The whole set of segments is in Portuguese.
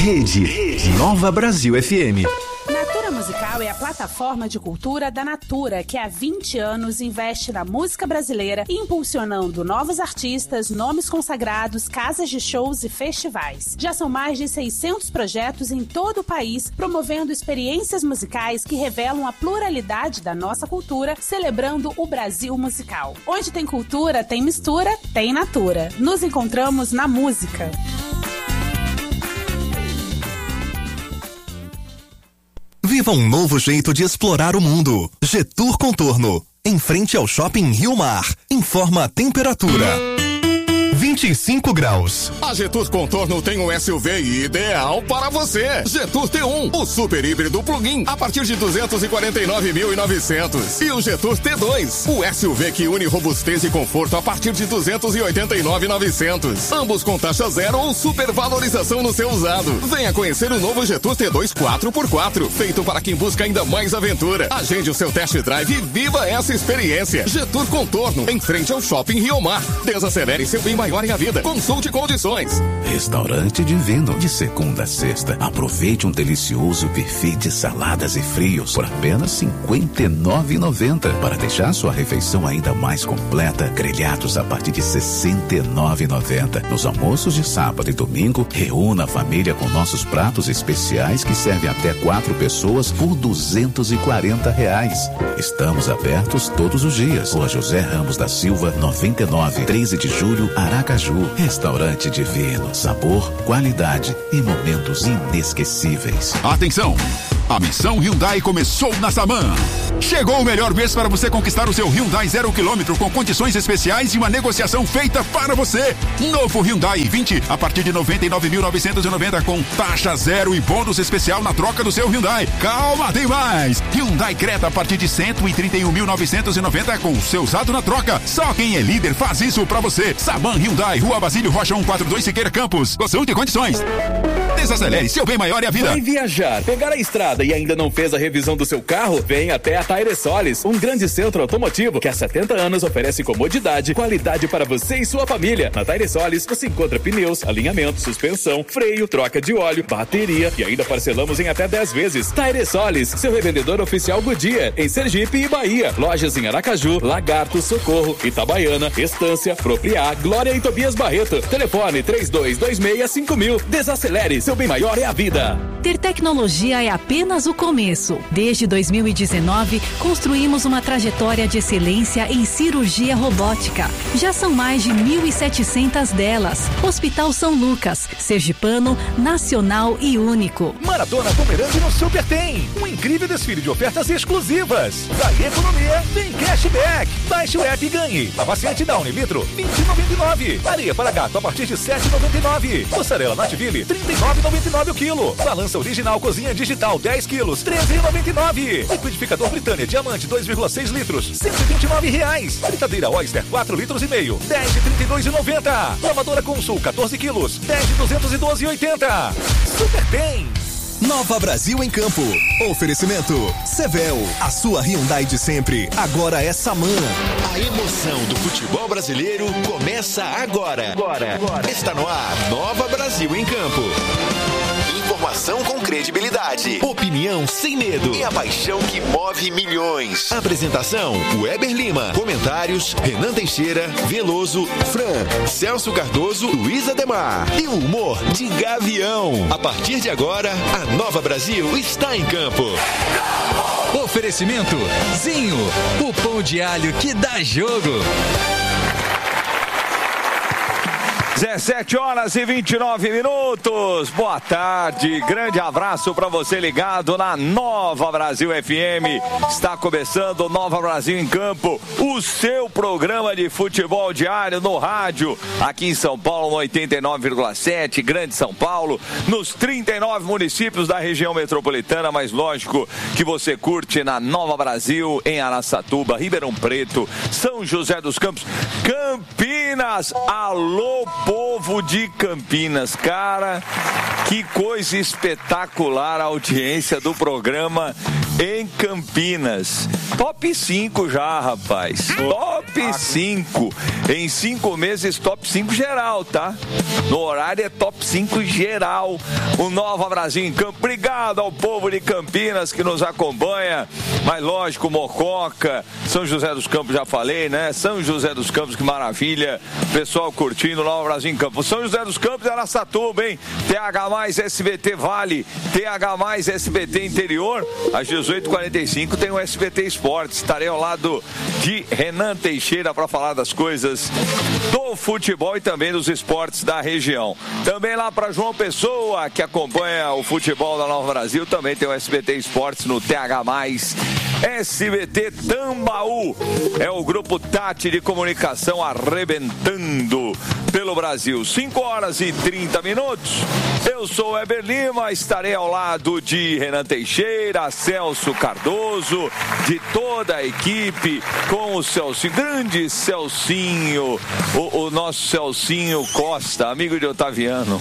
Rede Nova Brasil FM. Natura Musical é a plataforma de cultura da Natura, que há 20 anos investe na música brasileira, impulsionando novos artistas, nomes consagrados, casas de shows e festivais. Já são mais de 600 projetos em todo o país, promovendo experiências musicais que revelam a pluralidade da nossa cultura, celebrando o Brasil musical. Onde tem cultura, tem mistura, tem Natura. Nos encontramos na música. Viva um novo jeito de explorar o mundo. Getur Contorno, em frente ao Shopping Rio Mar. Informa a temperatura. 25 graus. A Getur Contorno tem um SUV ideal para você. Getur T1, o super híbrido plug-in, a partir de 249.900. E o Getur T2, o SUV que une robustez e conforto a partir de 289.900. Ambos com taxa zero ou supervalorização no seu usado. Venha conhecer o novo Getur T2 4x4, feito para quem busca ainda mais aventura. Agende o seu test drive e viva essa experiência. Getur Contorno, em frente ao Shopping Rio Mar. Desacelere seu bem maior em a vida. Consulte condições. Restaurante Divino, de segunda a sexta. Aproveite um delicioso buffet de saladas e frios por apenas R$ 59,90. Para deixar sua refeição ainda mais completa, grelhados a partir de R$ 69,90. Nos almoços de sábado e domingo, reúna a família com nossos pratos especiais que servem até 4 pessoas por R$ 240. Estamos abertos todos os dias. Rua José Ramos da Silva, 99, 13 de julho, Aracaju. Restaurante Divino. Sabor, qualidade e momentos inesquecíveis. Atenção! A missão Hyundai começou na Saman. Chegou o melhor mês para você conquistar o seu Hyundai 0 km com condições especiais e uma negociação feita para você. Novo Hyundai i20 a partir de 99.990 com taxa zero e bônus especial na troca do seu Hyundai. Calma, tem mais! Hyundai Creta a partir de 131.990 com o seu usado na troca. Só quem é líder faz isso para você. Saman Hyundai, Rua Basílio Rocha 142 Siqueira Campos. Consulte condições. Desacelere, seu bem maior é a vida. Vai viajar, pegar a estrada e ainda não fez a revisão do seu carro? Vem até a Tairesolis, um grande centro automotivo que há 70 anos oferece comodidade e qualidade para você e sua família. Na Tairesolis você encontra pneus, alinhamento, suspensão, freio, troca de óleo, bateria e ainda parcelamos em até 10 vezes. Tairesolis, seu revendedor oficial Goodyear, em Sergipe e Bahia. Lojas em Aracaju, Lagarto, Socorro, Itabaiana, Estância, Propriá, Glória e Tobias Barreto. Telefone 32265000. Desacelere, seu bem maior é a vida. Ter tecnologia é apenas o começo. Desde 2019, construímos uma trajetória de excelência em cirurgia robótica. Já são mais de 1.700 delas. Hospital São Lucas, sergipano, nacional e único. Maratona Pomerante no Super tem. Um incrível desfile de ofertas exclusivas. Da economia tem cashback. Baixe o app e ganhe. Amaciante Downy litro, R$ 20,99. Areia para gato a partir de R$ 7,99. Mussarela Nativille, R$ 39,99 o quilo. Balança original cozinha digital 10 quilos, R$ 13,99. Liquidificador Britânia Diamante 2,6 litros, R$ 129. Fritadeira Oyster 4 litros e meio, R$ 10,32,90. Lavadora Consul 14 quilos, R$ 10,212,80. Super tem. Nova Brasil em Campo. Oferecimento Sevel, a sua Hyundai de sempre. Agora é Saman. A emoção do futebol brasileiro começa agora. Está no ar Nova Brasil em Campo. Informação com credibilidade, opinião sem medo e a paixão que move milhões. Apresentação: Weber Lima. Comentários: Renan Teixeira, Veloso, Fran, Celso Cardoso, Luiz Ademar. E o humor de Gavião. A partir de agora, a Nova Brasil está em campo. Oferecimento: Zinho, o pão de alho que dá jogo. 17h29. Boa tarde, grande abraço para você ligado na Nova Brasil FM. Está começando Nova Brasil em Campo, o seu programa de futebol diário no rádio, aqui em São Paulo no 89,7, Grande São Paulo, nos 39 municípios da região metropolitana, mas lógico que você curte na Nova Brasil, em Araçatuba, Ribeirão Preto, São José dos Campos, Campinas. Alô, povo de Campinas, cara, que coisa espetacular a audiência do programa em Campinas. Top 5 já, rapaz. Top top 5. Em 5 meses, top 5 geral, tá? No horário é top 5 geral. O Nova Brasil em Campo. Obrigado ao povo de Campinas que nos acompanha. Mas lógico, Mococa, São José dos Campos, já falei, né? São José dos Campos, que maravilha. Pessoal curtindo o Nova Brasil em Campo. São José dos Campos, Araçatuba, hein? TH mais SBT Vale, TH mais SBT Interior. Às 18h45 tem o SBT Esportes. Estarei ao lado de Renan Teixeira para falar das coisas do futebol e também dos esportes da região. Também lá para João Pessoa, que acompanha o futebol da Nova Brasil, também tem o SBT Esportes no TH+. SBT Tambaú é o grupo Tati de comunicação arrebentando pelo Brasil. 5h30. Eu sou o Weber Lima, estarei ao lado de Renan Teixeira, Celso Cardoso, de toda a equipe, com o Celcinho, grande Celcinho, o nosso Celcinho Costa, amigo de Otaviano.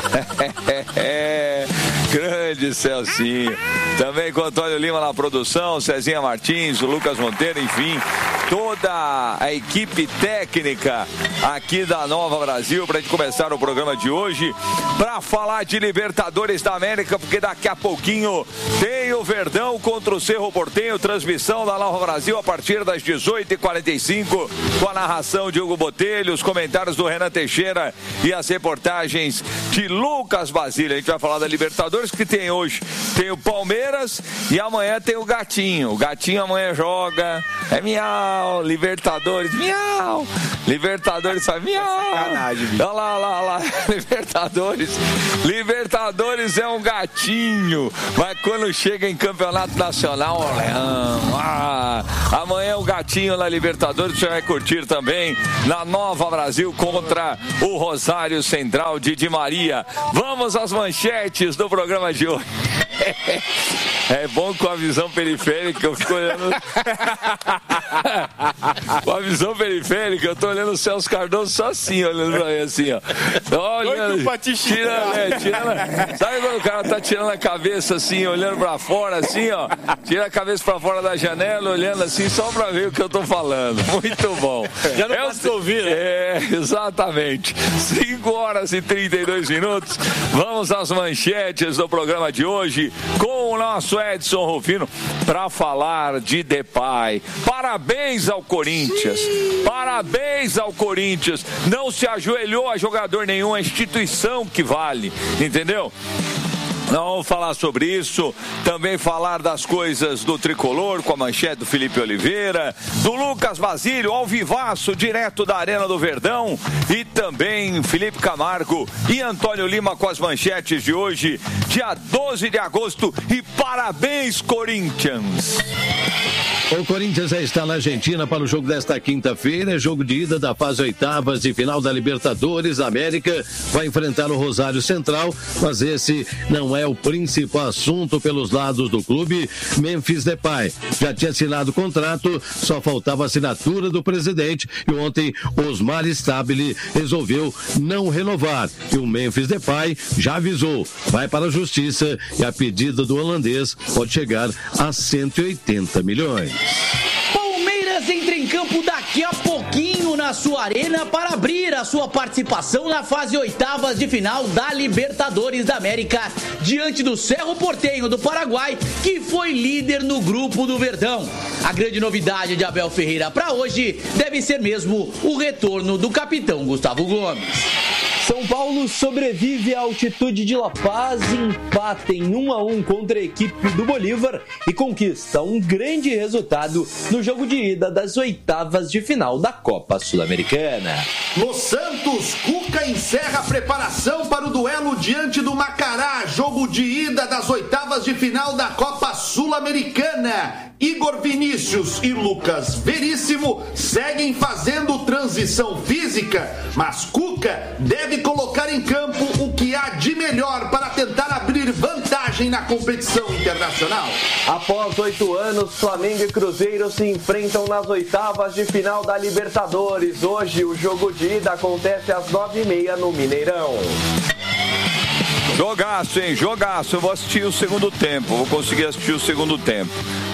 Grande Celcinho. Também com o Antônio Lima na produção, Cezinha Martins, o Lucas Monteiro, enfim, toda a equipe técnica aqui da Nova Brasil, para a gente começar o programa de hoje, para falar de Libertadores da América, porque daqui a pouquinho tem o Verdão contra o Cerro Porteño, transmissão da Nova Brasil a partir das 18h45, com a narração de Hugo Botelho, os comentários do Renan Teixeira e as reportagens de Lucas Basílio. A gente vai falar da Libertadores, que tem hoje, tem o Palmeiras e amanhã tem o Gatinho. O Gatinho amanhã joga, é miau, Libertadores, miau, Libertadores faz miau. Olha lá, Libertadores é um gatinho, mas quando chega em campeonato nacional, amanhã o Gatinho na Libertadores, você vai curtir também na Nova Brasil contra o Rosário Central de Di Maria. Vamos às manchetes do programa de hoje. É bom com a visão periférica, eu fico olhando. Com a visão periférica, eu tô olhando o Celso Cardoso só assim, olhando pra ele assim, ó. Olhando, tirando. Sabe quando o cara tá tirando a cabeça assim, olhando pra fora, assim, ó? Tira a cabeça pra fora da janela, olhando assim, só pra ver o que eu tô falando. Muito bom. Já não posso ouvir, né? É, exatamente. 5h32. Vamos às manchetes do programa de hoje com o nosso Edson Rufino para falar de Depay. Parabéns ao Corinthians. Parabéns ao Corinthians. Não se ajoelhou a jogador nenhum, a instituição que vale. Entendeu? Nós vamos falar sobre isso, também falar das coisas do Tricolor, com a manchete do Felipe Oliveira, do Lucas Basílio, ao vivaço, direto da Arena do Verdão, e também Felipe Camargo e Antônio Lima com as manchetes de hoje, dia 12 de agosto, e parabéns, Corinthians! O Corinthians já está na Argentina para o jogo desta quinta-feira, jogo de ida da fase oitavas de final da Libertadores da América, vai enfrentar o Rosário Central, mas esse não é o principal assunto pelos lados do clube. Memphis Depay já tinha assinado o contrato, só faltava a assinatura do presidente e ontem Osmar Stabile resolveu não renovar e o Memphis Depay já avisou, vai para a justiça e a pedida do holandês pode chegar a 180 milhões. Palmeiras entra em campo daqui a pouquinho na sua arena para abrir a sua participação na fase oitavas de final da Libertadores da América, diante do Cerro Porteño do Paraguai, que foi líder no grupo do Verdão. A grande novidade de Abel Ferreira para hoje deve ser mesmo o retorno do capitão Gustavo Gomes. São Paulo sobrevive à altitude de La Paz, empata em 1-1 contra a equipe do Bolívar e conquista um grande resultado no jogo de ida das oitavas de final da Copa Sul-Americana. No Santos, Cuca encerra a preparação para o duelo diante do Macará, jogo de ida das oitavas de final da Copa Sul-Americana. Igor Vinícius e Lucas Veríssimo seguem fazendo transição física, mas Cuca deve colocar em campo o que há de melhor para tentar abrir vantagem na competição internacional. Após 8 anos, Flamengo e Cruzeiro se enfrentam nas oitavas de final da Libertadores. Hoje o jogo de ida acontece às 9h30 no Mineirão. Jogaço, hein? Jogaço. Eu vou assistir o segundo tempo. Vou conseguir assistir o segundo tempo.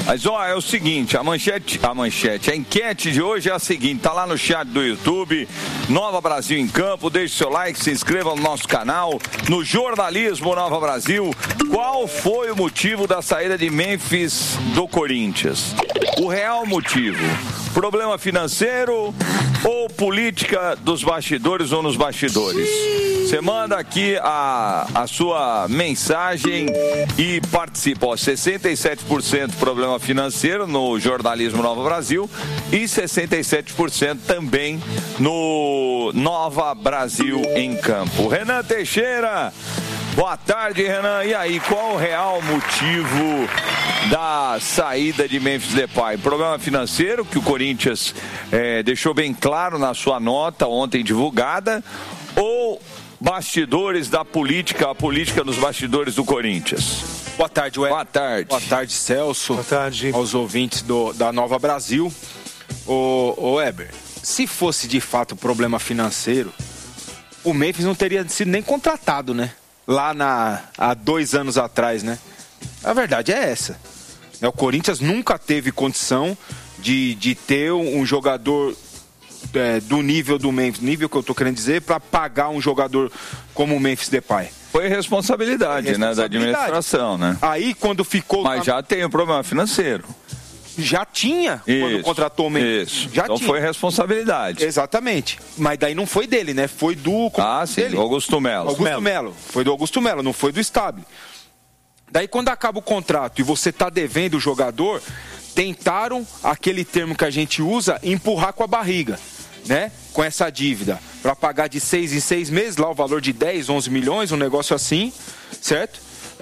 Mas, é o seguinte, a enquete de hoje é a seguinte, tá lá no chat do YouTube, Nova Brasil em Campo, deixe seu like, se inscreva no nosso canal, no Jornalismo Nova Brasil. Qual foi o motivo da saída de Memphis do Corinthians? O real motivo, problema financeiro ou política dos bastidores ou nos bastidores? Você manda aqui a sua mensagem e participa. 67% problema financeiro no Jornalismo Nova Brasil e 67% também no Nova Brasil em Campo. Renan Teixeira, boa tarde, Renan. E aí, qual o real motivo da saída de Memphis Depay? Problema financeiro, que o Corinthians deixou bem claro na sua nota ontem divulgada, ou bastidores da política, a política nos bastidores do Corinthians? Boa tarde, Weber. Boa tarde. Boa tarde, Celso. Boa tarde. Aos ouvintes da Nova Brasil. Ô Weber, se fosse de fato problema financeiro, o Memphis não teria sido nem contratado, né? Lá há 2 anos atrás, né? A verdade é essa. O Corinthians nunca teve condição de ter um jogador do nível do Memphis, nível que eu tô querendo dizer, para pagar um jogador como o Memphis Depay. Foi responsabilidade, né, da administração, né? Aí quando ficou... Mas já tem um problema financeiro. Já tinha, quando contratou o Memphis. Isso, já então tinha. Foi responsabilidade. Exatamente. Mas daí não foi dele, né? Foi do... sim, do Augusto Melo. Augusto Melo. Foi do Augusto Melo, não foi do Stabile. Daí quando acaba o contrato e você tá devendo o jogador, tentaram, aquele termo que a gente usa, empurrar com a barriga, né? Com essa dívida. Para pagar de 6 em 6 meses, lá o valor de 10, 11 milhões, um negócio assim, certo?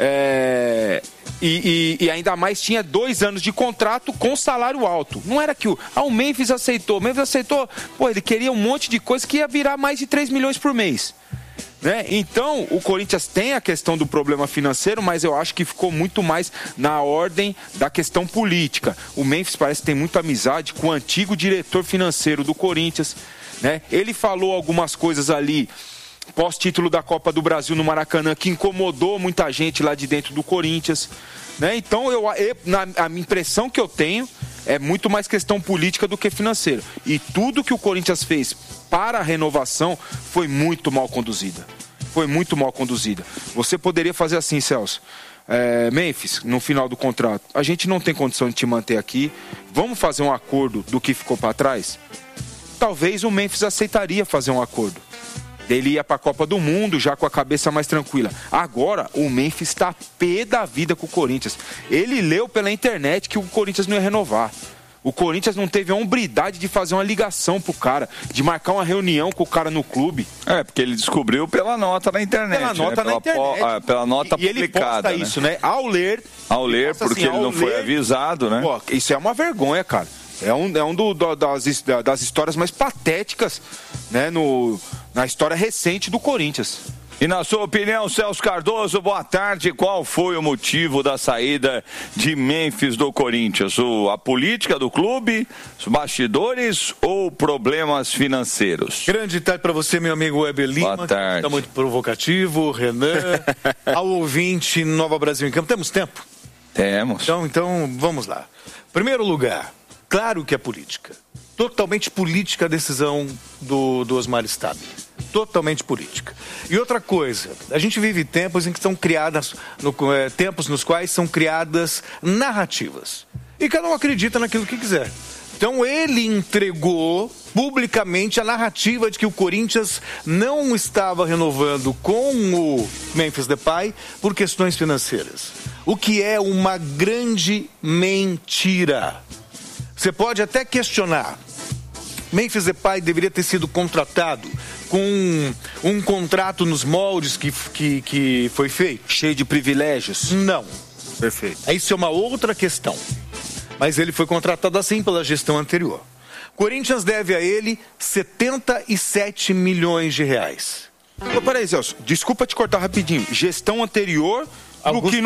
E ainda mais tinha 2 anos de contrato com salário alto. Não era que o Memphis aceitou. O Memphis aceitou, ele queria um monte de coisa que ia virar mais de 3 milhões por mês. Né? Então, o Corinthians tem a questão do problema financeiro, mas eu acho que ficou muito mais na ordem da questão política. O Memphis parece que tem muita amizade com o antigo diretor financeiro do Corinthians. Né? Ele falou algumas coisas ali pós-título da Copa do Brasil no Maracanã, que incomodou muita gente lá de dentro do Corinthians, né? Então, a impressão que eu tenho é muito mais questão política do que financeira. E tudo que o Corinthians fez para a renovação foi muito mal conduzida. Foi muito mal conduzida. Você poderia fazer assim, Celso. Memphis, no final do contrato, a gente não tem condição de te manter aqui. Vamos fazer um acordo do que ficou para trás? Talvez o Memphis aceitaria fazer um acordo. Ele ia para a Copa do Mundo já com a cabeça mais tranquila. Agora, o Memphis está pé da vida com o Corinthians. Ele leu pela internet que o Corinthians não ia renovar. O Corinthians não teve a hombridade de fazer uma ligação pro cara, de marcar uma reunião com o cara no clube. Porque ele descobriu pela nota na internet. Pela nota na internet. Pela nota publicada. E ele posta isso, né? Ao ler, porque ele não foi avisado, né? Pô, isso é uma vergonha, cara. É um das histórias mais patéticas, né, na história recente do Corinthians. E na sua opinião, Celso Cardoso, boa tarde. Qual foi o motivo da saída de Memphis do Corinthians? A política do clube, os bastidores ou problemas financeiros? Grande tarde para você, meu amigo Weber Lima. Boa tarde. Está muito provocativo, Renan. Ao ouvinte Nova Brasil em Campo. Temos tempo? Temos. Então vamos lá. Primeiro lugar, claro que é política. Totalmente política a decisão do Osmar Stabile. Totalmente política. E outra coisa, a gente vive tempos em que são criadas, tempos nos quais são criadas narrativas. E cada um acredita naquilo que quiser. Então ele entregou publicamente a narrativa de que o Corinthians não estava renovando com o Memphis Depay por questões financeiras. O que é uma grande mentira. Você pode até questionar. Memphis Depay deveria ter sido contratado com um contrato nos moldes que foi feito. Cheio de privilégios? Não. Perfeito. Isso é uma outra questão. Mas ele foi contratado assim pela gestão anterior. Corinthians deve a ele 77 milhões de reais. Peraí, Celso, desculpa te cortar rapidinho. Gestão anterior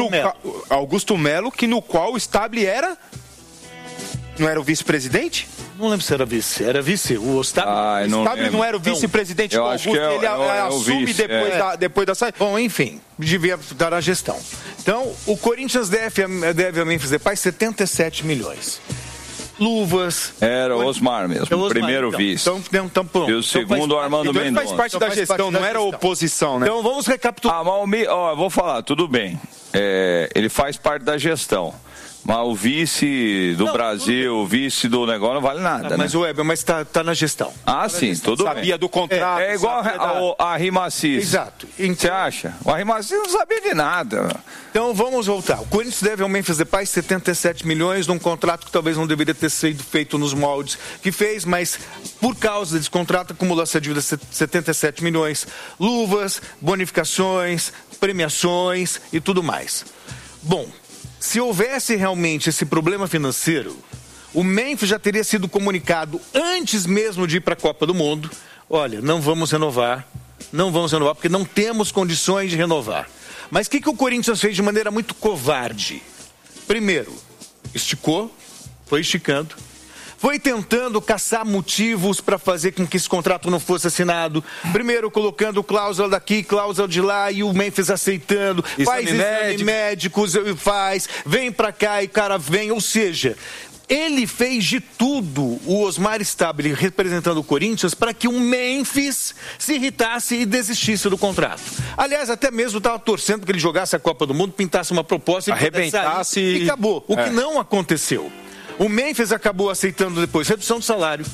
Augusto Melo, que no qual o Stabile era... Não era o vice-presidente? Não lembro se era vice. Era vice. O Ostábio não era o vice-presidente do Augusto, ele assume depois da saída. Bom, enfim, devia dar a gestão. Então, o Corinthians deve a Memphis Depay 77 milhões. Luvas. Era o Osmar mesmo, o primeiro vice. Então, pronto. E o segundo, Armando Mendonça. Faz parte da gestão, não era oposição, né? Então, vamos recapitular. Eu vou falar, tudo bem. Ele faz parte da gestão. Mas o vice do Brasil, o vice do negócio não vale nada, mas né? o Weber, mas tá na gestão. Sim, tudo bem. Sabia do contrato. É igual a Rimacis. Exato. Você acha? O Rimacis não sabia de nada. Então, vamos voltar. O Corinthians deve ao Memphis Depay 77 milhões num contrato que talvez não deveria ter sido feito nos moldes que fez, mas por causa desse contrato acumulou essa dívida 77 milhões. Luvas, bonificações, premiações e tudo mais. Bom, se houvesse realmente esse problema financeiro, o Memphis já teria sido comunicado antes mesmo de ir para a Copa do Mundo. Olha, não vamos renovar porque não temos condições de renovar. Mas o que o Corinthians fez de maneira muito covarde? Primeiro, foi esticando, foi tentando caçar motivos para fazer com que esse contrato não fosse assinado. Primeiro colocando cláusula daqui, cláusula de lá, e o Memphis aceitando. Faz exame médicos, vem para cá e o cara vem. Ou seja, ele fez de tudo, o Osmar Stabile, representando o Corinthians, para que o Memphis se irritasse e desistisse do contrato. Aliás, até mesmo estava torcendo para que ele jogasse a Copa do Mundo, pintasse uma proposta e arrebentasse e acabou. O que não aconteceu. O Memphis acabou aceitando depois redução de salário,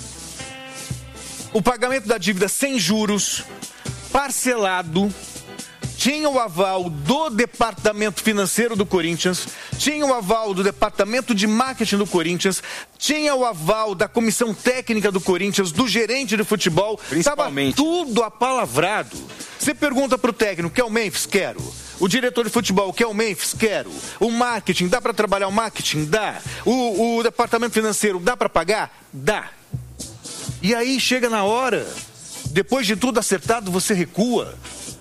o pagamento da dívida sem juros, parcelado, tinha o aval do departamento financeiro do Corinthians, tinha o aval do departamento de marketing do Corinthians, tinha o aval da comissão técnica do Corinthians, do gerente de futebol, estava tudo apalavrado. Você pergunta para o técnico, quer o Memphis? Quero. O diretor de futebol, quer o Memphis? Quero. O marketing, dá para trabalhar o marketing? Dá. O departamento financeiro, dá para pagar? Dá. E aí chega na hora, depois de tudo acertado, você recua.